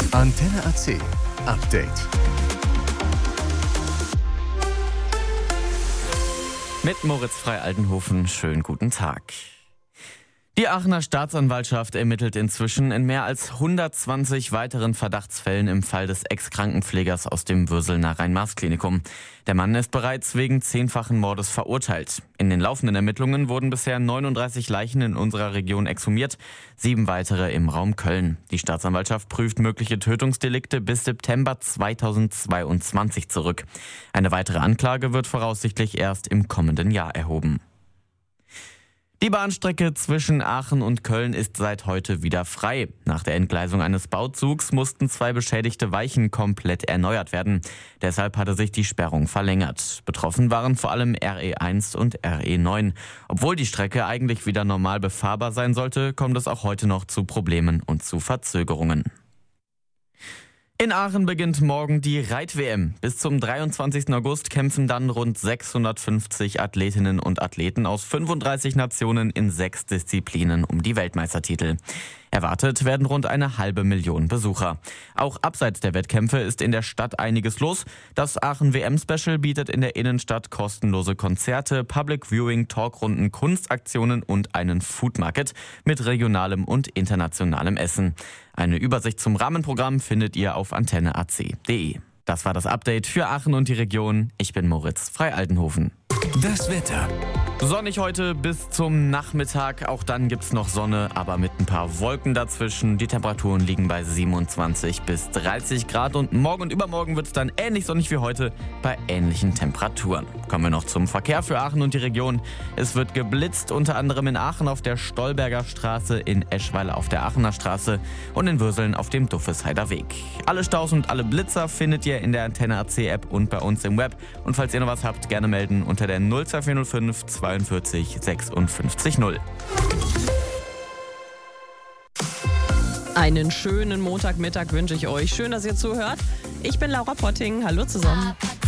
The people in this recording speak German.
Antenne AC Update. Mit Moritz Frei-Altenhofen, schönen guten Tag. Die Aachener Staatsanwaltschaft ermittelt inzwischen in mehr als 120 weiteren Verdachtsfällen im Fall des Ex-Krankenpflegers aus dem Würselner Rhein-Maas-Klinikum. Der Mann ist bereits wegen 10-fachen Mordes verurteilt. In den laufenden Ermittlungen wurden bisher 39 Leichen in unserer Region exhumiert, 7 weitere im Raum Köln. Die Staatsanwaltschaft prüft mögliche Tötungsdelikte bis September 2022 zurück. Eine weitere Anklage wird voraussichtlich erst im kommenden Jahr erhoben. Die Bahnstrecke zwischen Aachen und Köln ist seit heute wieder frei. Nach der Entgleisung eines Bauzugs mussten 2 beschädigte Weichen komplett erneuert werden. Deshalb hatte sich die Sperrung verlängert. Betroffen waren vor allem RE1 und RE9. Obwohl die Strecke eigentlich wieder normal befahrbar sein sollte, kommt es auch heute noch zu Problemen und zu Verzögerungen. In Aachen beginnt morgen die Reit-WM. Bis zum 23. August kämpfen dann rund 650 Athletinnen und Athleten aus 35 Nationen in 6 Disziplinen um die Weltmeistertitel. Erwartet werden rund 500.000 Besucher. Auch abseits der Wettkämpfe ist in der Stadt einiges los. Das Aachen WM-Special bietet in der Innenstadt kostenlose Konzerte, Public Viewing, Talkrunden, Kunstaktionen und einen Food Market mit regionalem und internationalem Essen. Eine Übersicht zum Rahmenprogramm findet ihr auf antenneac.de. Das war das Update für Aachen und die Region. Ich bin Moritz Frei-Altenhofen. Das Wetter. Sonnig heute bis zum Nachmittag. Auch dann gibt's noch Sonne, aber mit ein paar Wolken dazwischen. Die Temperaturen liegen bei 27 bis 30 Grad. Und morgen und übermorgen wird's dann ähnlich sonnig wie heute bei ähnlichen Temperaturen. Kommen wir noch zum Verkehr für Aachen und die Region. Es wird geblitzt, unter anderem in Aachen auf der Stolberger Straße, in Eschweiler auf der Aachener Straße und in Würseln auf dem Duffesheider Weg. Alle Staus und alle Blitzer findet ihr in der Antenne AC App und bei uns im Web. Und falls ihr noch was habt, gerne melden unter der 02405 42 56 0. Einen schönen Montagmittag wünsche ich euch. Schön, dass ihr zuhört. Ich bin Laura Potting. Hallo zusammen.